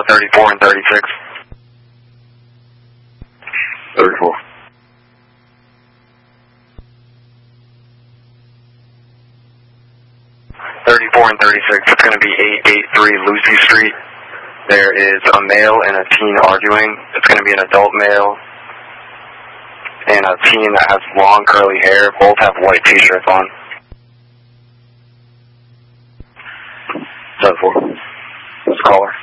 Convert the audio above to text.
34 and 36. 34. 34 and 36. It's going to be 883 Lucy Street. There is a male and a teen arguing. It's going to be an adult male and a teen that has long curly hair. Both have white t-shirts on. 74. What's the caller?